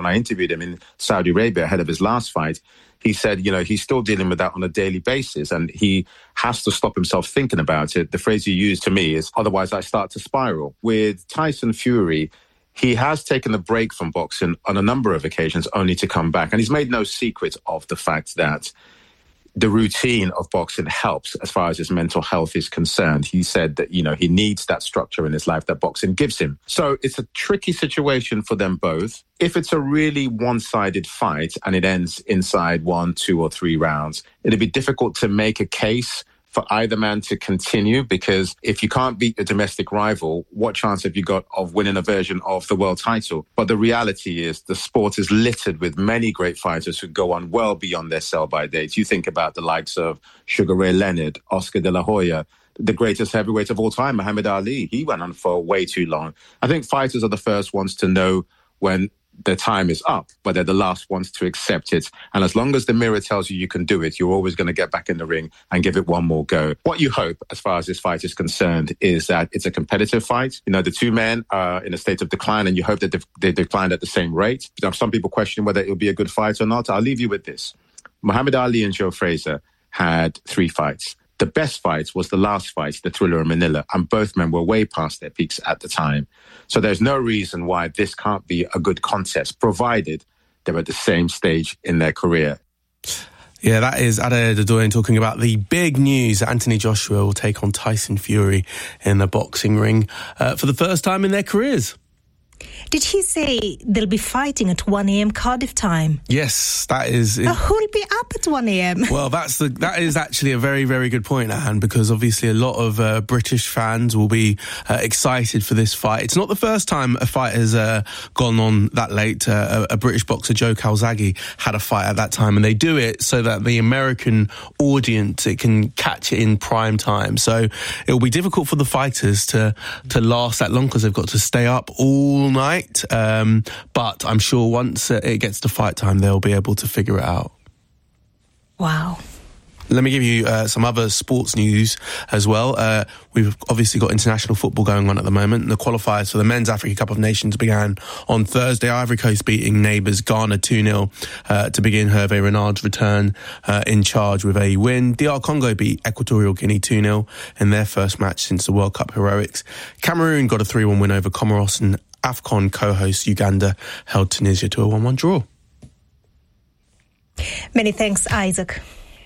I interviewed him in Saudi Arabia ahead of his last fight, he said, he's still dealing with that on a daily basis and he has to stop himself thinking about it. The phrase he used to me is, otherwise I start to spiral. With Tyson Fury, he has taken a break from boxing on a number of occasions only to come back. And he's made no secret of the fact that the routine of boxing helps as far as his mental health is concerned. He said that, he needs that structure in his life that boxing gives him. So it's a tricky situation for them both. If it's a really one-sided fight and it ends inside 1, 2 or 3 rounds, it'd be difficult to make a case for either man to continue, because if you can't beat your domestic rival, what chance have you got of winning a version of the world title? But the reality is the sport is littered with many great fighters who go on well beyond their sell-by dates. You think about the likes of Sugar Ray Leonard, Oscar De La Hoya, the greatest heavyweight of all time, Muhammad Ali. He went on for way too long. I think fighters are the first ones to know when their time is up, but they're the last ones to accept it. And as long as the mirror tells you can do it, you're always going to get back in the ring and give it one more go. What you hope, as far as this fight is concerned, is that it's a competitive fight. The two men are in a state of decline, and you hope that they declined at the same rate. Some people question whether it'll be a good fight or not. I'll leave you with this. Muhammad Ali and Joe Frazier had 3 fights. The best fight was the last fight, the Thriller in Manila, and both men were way past their peaks at the time. So there's no reason why this can't be a good contest, provided they're at the same stage in their career. Yeah, that is Ade Dodoyin talking about the big news. Anthony Joshua will take on Tyson Fury in the boxing ring for the first time in their careers. Did he say they'll be fighting at 1 a.m. Cardiff time? Yes, that is... who'll be up at 1 a.m? Well, that is actually a very, very good point, Anne, because obviously a lot of British fans will be excited for this fight. It's not the first time a fight has gone on that late. A British boxer, Joe Calzaghe, had a fight at that time, and they do it so that the American audience, it can catch it in prime time. So it will be difficult for the fighters to last that long because they've got to stay up all night. But I'm sure once it gets to fight time, they'll be able to figure it out. Wow. Let me give you some other sports news as well. We've obviously got international football going on at the moment. The qualifiers for the Men's Africa Cup of Nations began on Thursday. Ivory Coast beating neighbours Ghana 2-0 to begin Hervé Renard's return in charge with a win. DR Congo beat Equatorial Guinea 2-0 in their first match since the World Cup heroics. Cameroon got a 3-1 win over Comoros, and AFCON co-host Uganda held Tunisia to a 1-1 draw. Many thanks, Isaac.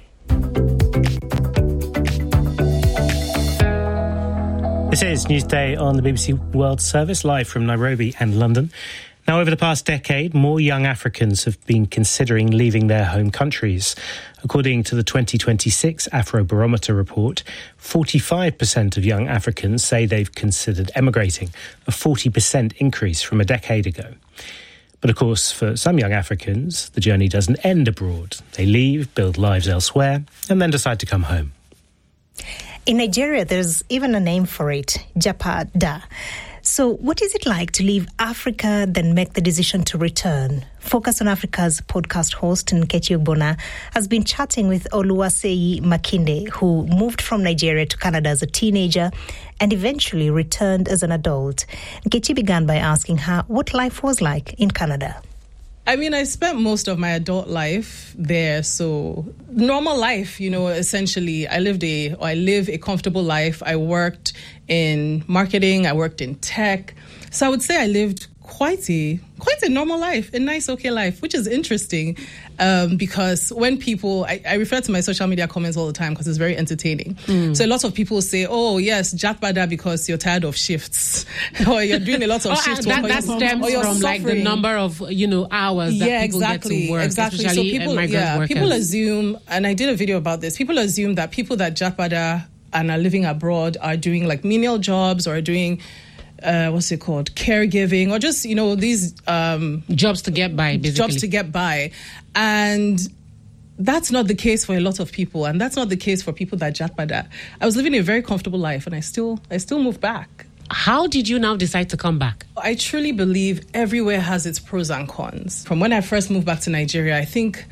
This is Newsday on the BBC World Service, live from Nairobi and London. Now, over the past decade, more young Africans have been considering leaving their home countries. According to the 2026 Afrobarometer report, 45% of young Africans say they've considered emigrating, a 40% increase from a decade ago. But of course, for some young Africans, the journey doesn't end abroad. They leave, build lives elsewhere, and then decide to come home. In Nigeria, there's even a name for it, Japada. So what is it like to leave Africa, then make the decision to return? Focus on Africa's podcast host, Nkechi Ogbonna, has been chatting with Oluwaseyi Makinde, who moved from Nigeria to Canada as a teenager and eventually returned as an adult. Nkechi began by asking her what life was like in Canada. I mean, I spent most of my adult life there, so normal life, essentially. I live a comfortable life. I worked in marketing, I worked in tech. So I would say I lived quite a normal life, a nice, okay life, which is interesting because when people, I refer to my social media comments all the time because it's very entertaining. So a lot of people say, oh, yes, Japada because you're tired of shifts or you're doing a lot of shifts. That stems from like the number of, hours that people get to work, especially so migrant workers. People assume, and I did a video about this, people assume that people that Japada and are living abroad are doing like menial jobs or are doing caregiving or just, these jobs to get by, basically. Jobs to get by. And that's not the case for a lot of people. And that's not the case for people that Japada. I was living a very comfortable life and I still moved back. How did you now decide to come back? I truly believe everywhere has its pros and cons. From when I first moved back to Nigeria, I think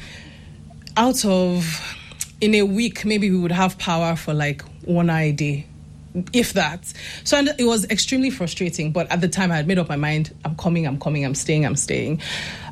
in a week, maybe we would have power for like 1 hour a day, if that. So it was extremely frustrating. But at the time, I had made up my mind, I'm coming, I'm staying.